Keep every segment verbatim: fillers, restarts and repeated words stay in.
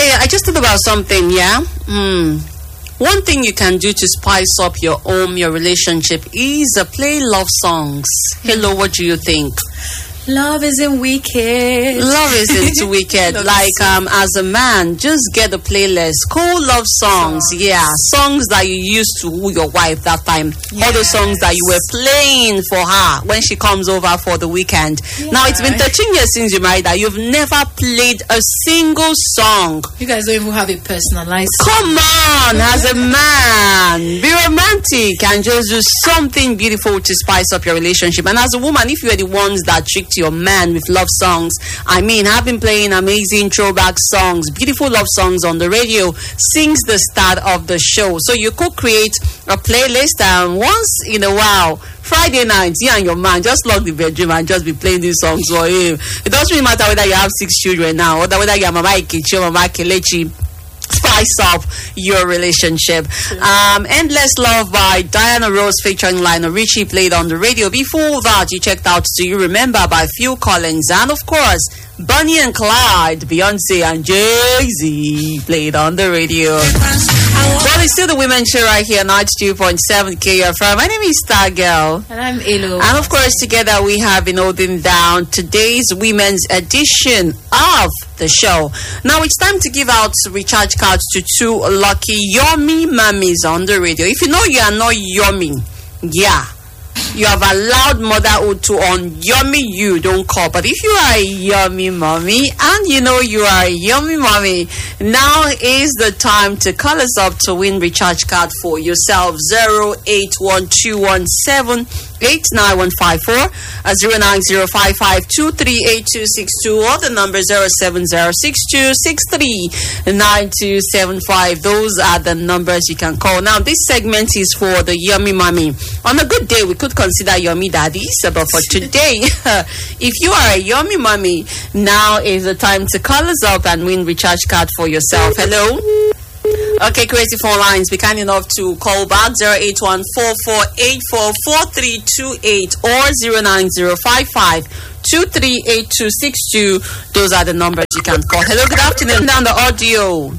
Okay, I just thought about something, yeah? Hmm. One thing you can do to spice up your home, your relationship, is uh, play love songs. Hello, what do you think? Love isn't wicked. Love isn't wicked. Love like, is so- um, as a man, just get a playlist. Cool love songs. Songs. Yeah. Songs that you used to woo your wife that time. All the songs that you were playing for her when she comes over for the weekend. Now, it's been Yeah. thirteen years since you married her. You've never played a single song. You guys don't even have a personalized. Come on, as a man, be romantic and just do something beautiful to spice up your relationship. And as a woman, if you're the ones that tricked your man with love songs, I mean, I've been playing amazing throwback songs, beautiful love songs on the radio since the start of the show. So you could create a playlist, and once in a while, Friday night, you and your man just lock the bedroom and just be playing these songs for him. It doesn't really matter whether you have six children now, or whether you're Mama Ikichi or Mama Kelechi. Spice up your relationship. Um, Endless Love by Diana Ross featuring Lionel Richie played on the radio. Before that, you checked out Do You Remember by Phil Collins. And of course, Bonnie and Clyde, Beyonce and Jay-Z played on the radio. Well, it's still the women's show right here, ninety-two point seven K F M. My name is Star Girl. And I'm Elo. And of course, together we have been holding down today's women's edition of the show. Now it's time to give out recharge cards to two lucky yummy mummies on the radio. If you know you are not yummy, yeah, you have allowed motherhood to un-yummy you, don't call. But if you are a yummy mommy and you know you are a yummy mommy, now is the time to call us up to win recharge card for yourself. zero eight one two one seven eight nine one five four, uh, zero nine zero five five two three eight two six two, or the number zero seven zero six two six three nine two seven five. Those are the numbers you can call. Now, this segment is for the yummy mommy. On a good day, we could consider yummy daddies, but for today, if you are a yummy mommy, now is the time to call us up and win recharge card for yourself. Hello? Okay, creative phone lines, be kind enough to call back zero eight one four four eight four four three two eight or zero nine zero five five two three eight two six two. Those are the numbers you can call. Hello, good afternoon. Down the audio.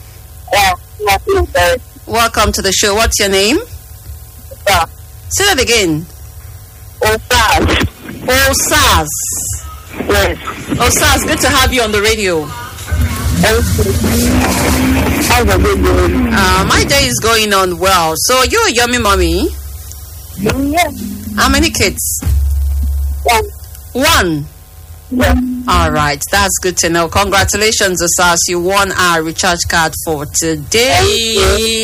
Yeah, Welcome to the show. What's your name? yeah. Say that again. Osas. Osas. Yes. Osas, good to have you on the radio. How's a good day? Uh, my day is going on well. So you're a yummy mommy. Yes. How many kids? One. One. Yes. All right, that's good to know. Congratulations, Osas. You won our recharge card for today.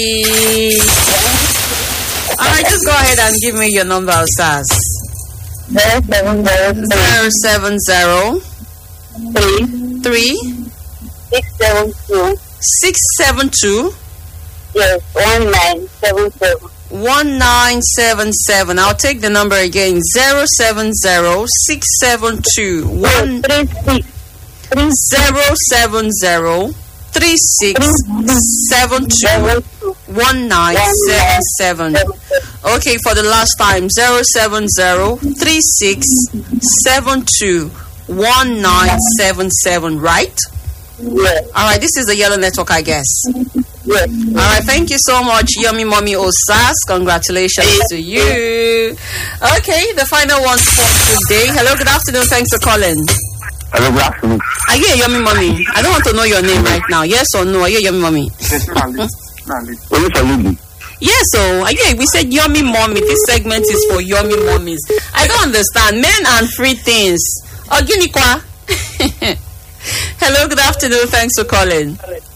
All right, just go ahead and give me your number, Osas. Zero seven zero Zero seven zero three three six seven two. six seven two Yes. One nine seven seven. one nine seven seven. I'll take the number again. Zero seven zero six seven two one Three six. Three zero seven zero three six seven two seven two. one nine seven seven. Okay, for the last time, zero seven zero three six seven two one nine seven seven. Right? Yes. All right. This is the Yellow Network, I guess. Yes. All right, thank you so much, Yummy Mommy Osas. Congratulations to you. Okay, the final one for today. Hello, good afternoon. Thanks for calling. Hello, good afternoon. Are you a Yummy Mommy? I don't want to know your name right now. Yes or no? Are you a Yummy Mommy? Absolutely. Yes, so are you, we said Yummy Mommy. This segment is for Yummy Mommies. I don't understand. Men and free things. Oginikwa. Hello, good afternoon. Thanks for calling.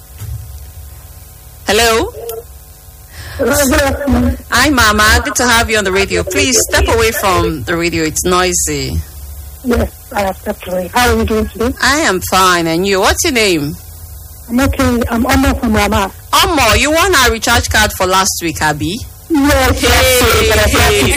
Hello? Hi, Mama. Good to have you on the radio. Please step away from the radio. It's noisy. Yes, I have stepped away. How are you doing today? I am fine. And you? What's your name? I'm okay. I'm Amma from Rama. Omo, you won our recharge card for last week, Abby. Yes. Hey,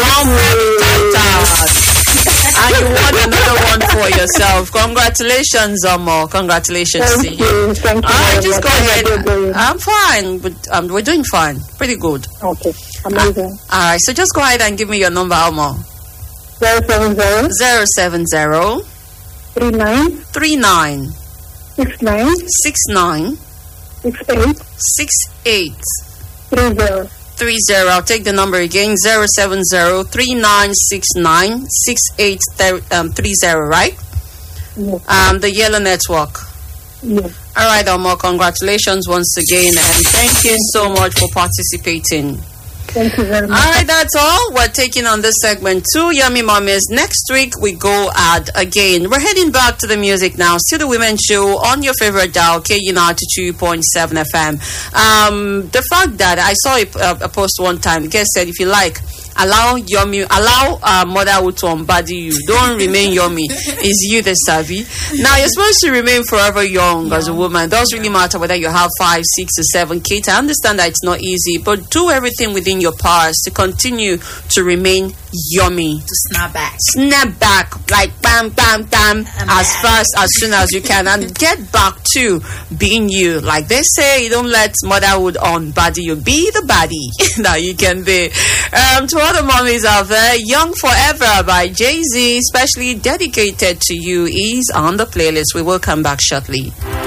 Omo, and you won another one for yourself. Congratulations, Omo. Congratulations to Thank you. you. Thank you. All right, very just go much. How are you ahead. doing? I'm fine, but um, we're doing fine. Pretty good. Okay. Amazing. All right, so just go ahead and give me your number, Omo. Zero seven zero Zero seven zero three nine three nine six nine six nine six eight six eight three zero. three zero. I'll take the number again, zero seven zero three nine six nine six eight three zero, right? Yes. Um, the Yellow Network. Yes. All right, Omo, congratulations once again, and thank you so much for participating. Thank you very much. All right, that's all. We're taking on this segment two Yummy Mommies. Next week, we go ad again. We're heading back to the music now. Still the Women's Show on your favorite dial, K U ninety-two point seven F M. Um, the fact that I saw a, a post one time, the guest said, if you like, allow yummy, allow uh, motherhood to embody you. Don't remain yummy. It's you the savvy. Now you're supposed to remain forever young as a woman. It doesn't really matter whether you have five, six, or seven kids. I understand that it's not easy, but do everything within your powers to continue to remain yummy. To snap back. Snap back like bam, bam, bam, I'm as back. fast as soon as you can, and get back to being you. Like they say, don't let motherhood unbody you. Be the body that you can be. Um, to all the mommies out there, Young Forever by Jay-Z, especially dedicated to you, is on the playlist. We will come back shortly.